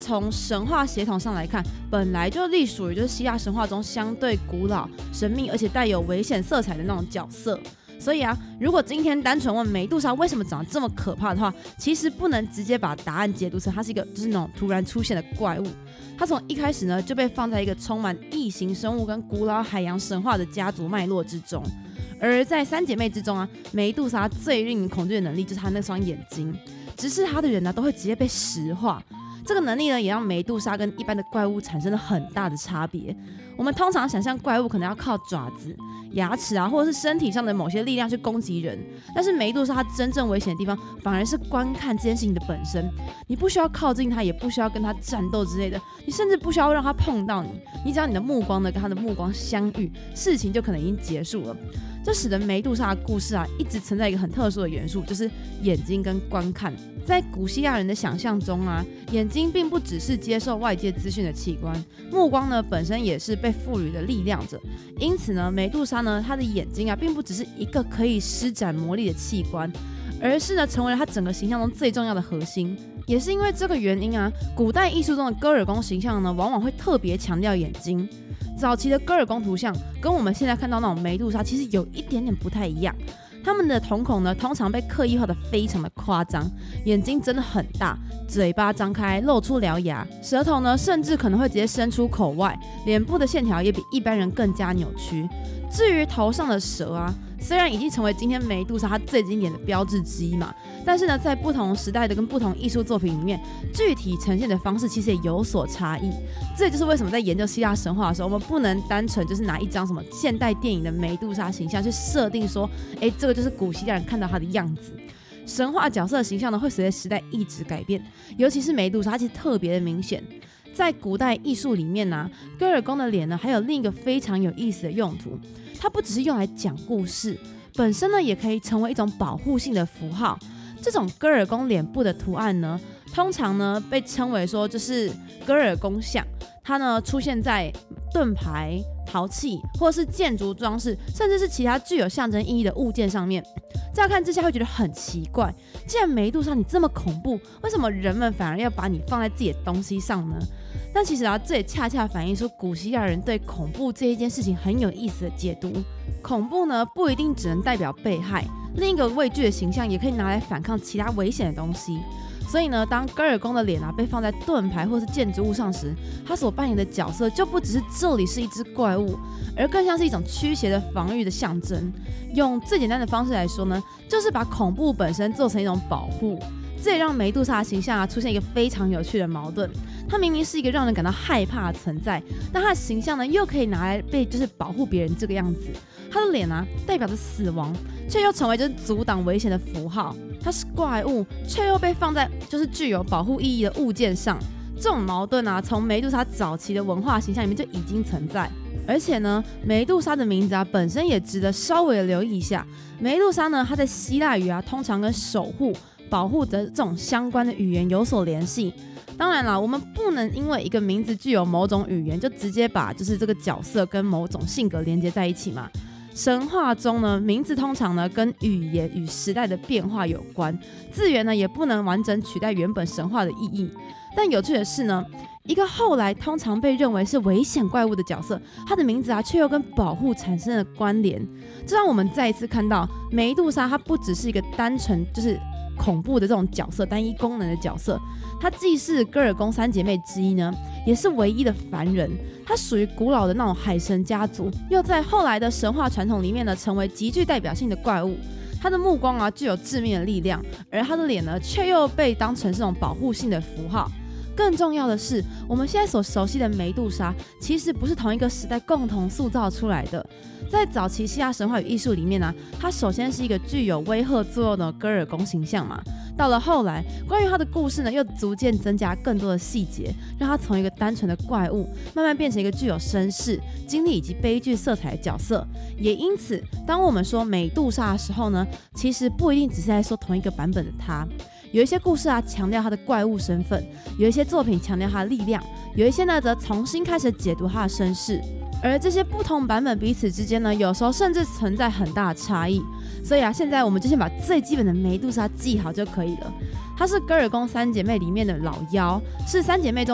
从神话血统上来看，本来就隶属于就是希腊神话中相对古老、神秘而且带有危险色彩的那种角色。所以啊，如果今天单纯问美杜莎为什么长得这么可怕的话，其实不能直接把答案解读成它是一个就是那种突然出现的怪物。它从一开始呢就被放在一个充满异形生物跟古老海洋神话的家族脉络之中。而在三姐妹之中啊，美杜莎最令人恐惧的能力就是她那双眼睛，直视她的人呢都会直接被石化。这个能力呢，也让美杜莎跟一般的怪物产生了很大的差别。我们通常想象怪物可能要靠爪子、牙齿啊，或者是身体上的某些力量去攻击人，但是美杜莎它真正危险的地方，反而是观看这件事情的本身。你不需要靠近它，也不需要跟它战斗之类的，你甚至不需要让它碰到你，你只要你的目光呢跟它的目光相遇，事情就可能已经结束了。这使得美杜莎的故事啊，一直存在一个很特殊的元素，就是眼睛跟观看。在古希腊人的想象中啊，眼睛并不只是接受外界资讯的器官，目光呢本身也是被赋予的力量者。因此呢，美杜莎呢，她的眼睛啊，并不只是一个可以施展魔力的器官，而是呢，成为了她整个形象中最重要的核心。也是因为这个原因啊，古代艺术中的戈尔宫形象呢，往往会特别强调眼睛。早期的戈尔宫图像跟我们现在看到那种美杜莎其实有一点点不太一样。他们的瞳孔呢，通常被刻意画得非常的夸张，眼睛真的很大，嘴巴张开露出獠牙，舌头呢甚至可能会直接伸出口外，脸部的线条也比一般人更加扭曲。至于头上的蛇啊，虽然已经成为今天美杜莎它最经典的标志之一嘛，但是呢，在不同时代的跟不同艺术作品里面，具体呈现的方式其实也有所差异。这也就是为什么在研究希腊神话的时候，我们不能单纯就是拿一张什么现代电影的美杜莎形象去设定说，这个就是古希腊人看到她的样子。神话角色的形象呢，会随着时代一直改变，尤其是美杜莎，它其实特别的明显。在古代艺术里面呢，戈尔宫的脸呢，还有另一个非常有意思的用途，它不只是用来讲故事，本身呢也可以成为一种保护性的符号。这种戈尔宫脸部的图案呢，通常呢被称为说就是戈尔宫像，它呢出现在盾牌、陶器或者是建筑装饰，甚至是其他具有象征意义的物件上面。乍看之下会觉得很奇怪，既然美杜莎你这么恐怖，为什么人们反而要把你放在自己的东西上呢？但其实啊，这也恰恰反映出古希腊人对恐怖这一件事情很有意思的解读。恐怖呢，不一定只能代表被害，另一个畏惧的形象也可以拿来反抗其他危险的东西。所以呢，当戈尔宫的脸啊被放在盾牌或是建筑物上时，他所扮演的角色就不只是这里是一只怪物，而更像是一种驱邪的防御的象征。用最简单的方式来说呢，就是把恐怖本身做成一种保护。这也让美杜莎的形象啊出现一个非常有趣的矛盾，她明明是一个让人感到害怕的存在，但她的形象呢又可以拿来被就是保护别人这个样子。她的脸啊代表着死亡，却又成为就是阻挡危险的符号。它是怪物，却又被放在就是具有保护意义的物件上。这种矛盾啊，从美杜莎早期的文化形象里面就已经存在。而且呢，美杜莎的名字啊本身也值得稍微的留意一下。美杜莎呢，它在希腊语啊通常跟守护、保护的这种相关的语言有所联系。当然啦，我们不能因为一个名字具有某种语言，就直接把就是这个角色跟某种性格连接在一起嘛。神话中呢，名字通常呢跟语言与时代的变化有关，字源呢也不能完整取代原本神话的意义。但有趣的是呢，一个后来通常被认为是危险怪物的角色，他的名字啊却又跟保护产生了关联。这让我们再一次看到美杜莎，她不只是一个单纯就是恐怖的这种角色，单一功能的角色，她既是戈尔宫三姐妹之一呢，也是唯一的凡人。她属于古老的那种海神家族，又在后来的神话传统里面呢，成为极具代表性的怪物。她的目光啊具有致命的力量，而她的脸呢，却又被当成这种保护性的符号。更重要的是，我们现在所熟悉的美杜莎，其实不是同一个时代共同塑造出来的。在早期希腊神话与艺术里面呢，它首先是一个具有威吓作用的戈尔宫形象嘛。到了后来，关于它的故事呢，又逐渐增加更多的细节，让它从一个单纯的怪物，慢慢变成一个具有身世、经历以及悲剧色彩的角色。也因此，当我们说美杜莎的时候呢，其实不一定只是在说同一个版本的她。有一些故事啊强调他的怪物身份，有一些作品强调他的力量，有一些呢则重新开始解读他的身世。而这些不同版本彼此之间呢，有时候甚至存在很大的差异。所以啊，现在我们就先把最基本的美杜莎记好就可以了。她是戈尔宫三姐妹里面的老幺，是三姐妹中